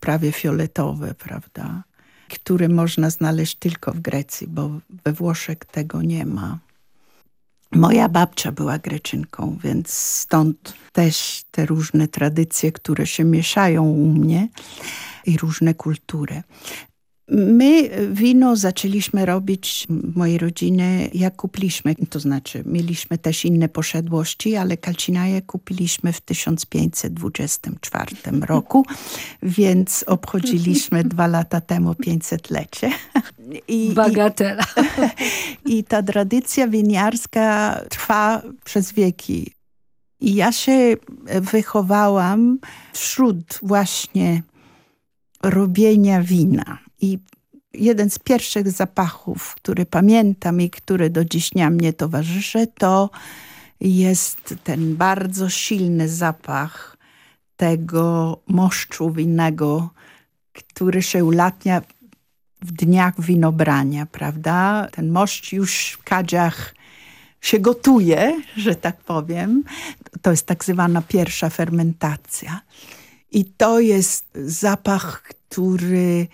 prawie fioletowe, prawda? Które można znaleźć tylko w Grecji, bo we Włoszech tego nie ma. Moja babcia była Greczynką, więc stąd też te różne tradycje, które się mieszają u mnie i różne kultury. My wino zaczęliśmy robić w mojej rodzinie, jak kupiliśmy, to znaczy mieliśmy też inne posiadłości, ale Calcinaie kupiliśmy w 1524 roku, więc obchodziliśmy 2 lata temu 500-lecie. Bagatela. I ta tradycja winiarska trwa przez wieki. I ja się wychowałam wśród właśnie robienia wina. I jeden z pierwszych zapachów, który pamiętam i który do dziś dnia mnie towarzyszy, to jest ten bardzo silny zapach tego moszczu winnego, który się ulatnia w dniach winobrania, prawda? Ten moszcz już w kadziach się gotuje, że tak powiem. To jest tak zwana pierwsza fermentacja. I to jest zapach, który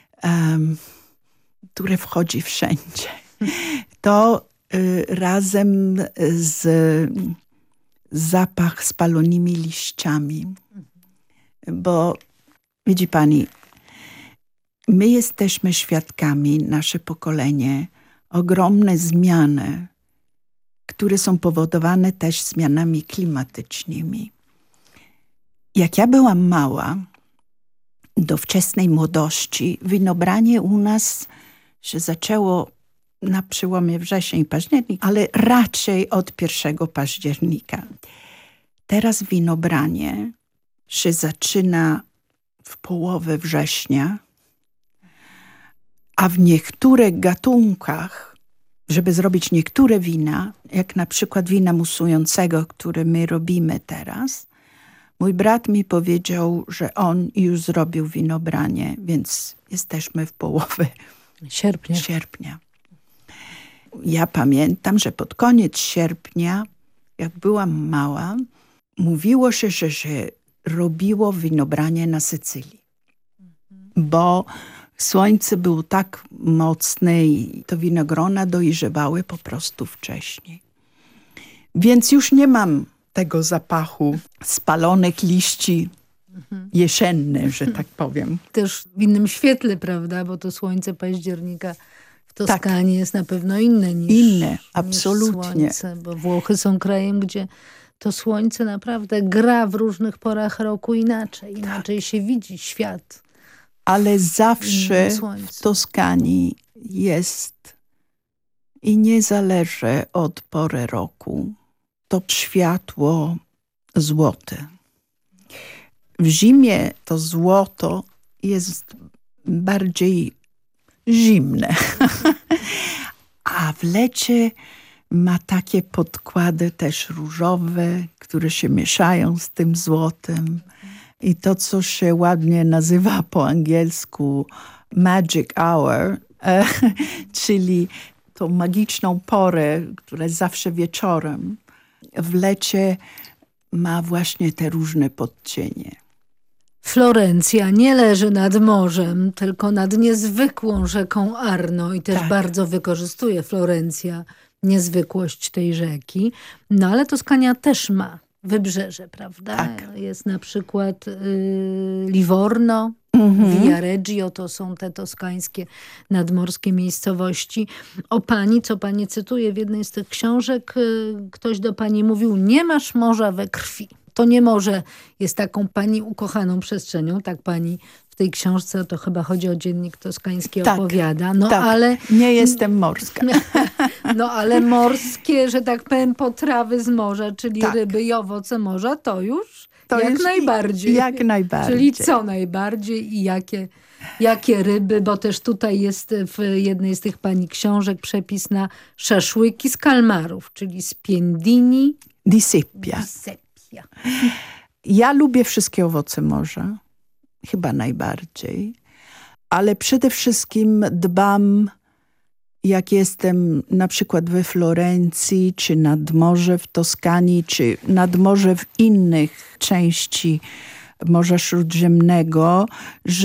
wchodzi wszędzie. To razem z zapach spalonymi liściami. Bo widzi pani, my jesteśmy świadkami, nasze pokolenie, ogromne zmiany, które są powodowane też zmianami klimatycznymi. Jak ja byłam mała, do wczesnej młodości, winobranie u nas się zaczęło na przełomie wrzesień i październik, ale raczej od 1 października. Teraz winobranie się zaczyna w połowie września, a w niektórych gatunkach, żeby zrobić niektóre wina, jak na przykład wina musującego, które my robimy teraz, mój brat mi powiedział, że on już zrobił winobranie, więc jesteśmy w połowie sierpnia. Ja pamiętam, że pod koniec sierpnia, jak byłam mała, mówiło się, że się robiło winobranie na Sycylii. Bo słońce było tak mocne i to winogrona dojrzewały po prostu wcześniej. Więc już nie mam tego zapachu spalonych liści jesiennych, że tak powiem. Też w innym świetle, prawda? Bo to słońce października w Toskanii jest na pewno inne niż absolutnie. Niż słońce, bo Włochy są krajem, gdzie to słońce naprawdę gra w różnych porach roku inaczej. Inaczej się widzi świat. Ale zawsze w Toskanii jest i nie zależy od pory roku to światło złote. W zimie to złoto jest bardziej zimne, a w lecie ma takie podkłady też różowe, które się mieszają z tym złotem. I to, co się ładnie nazywa po angielsku magic hour, czyli tą magiczną porę, która jest zawsze wieczorem, w lecie ma właśnie te różne podcienie. Florencja nie leży nad morzem, tylko nad niezwykłą rzeką Arno i też bardzo wykorzystuje Florencja niezwykłość tej rzeki. No ale Toskania też ma wybrzeże, prawda? Tak. Jest na przykład Livorno, Viareggio, to są te toskańskie nadmorskie miejscowości. O pani, co pani cytuje w jednej z tych książek, ktoś do pani mówił, nie masz morza we krwi. To nie morze jest taką pani ukochaną przestrzenią, tak pani w tej książce, to chyba chodzi o dziennik toskański, opowiada. No ale nie jestem morska. No ale morskie, że tak powiem, potrawy z morza, czyli ryby i owoce morza, to już jak najbardziej. Jak najbardziej. Czyli co najbardziej i jakie ryby, bo też tutaj jest w jednej z tych pani książek przepis na szaszłyki z kalmarów, czyli z piendini di seppia. Ja lubię wszystkie owoce morza, chyba najbardziej, ale przede wszystkim dbam, jak jestem na przykład we Florencji, czy nad morze w Toskanii, czy nad morze w innych części Morza Śródziemnego, że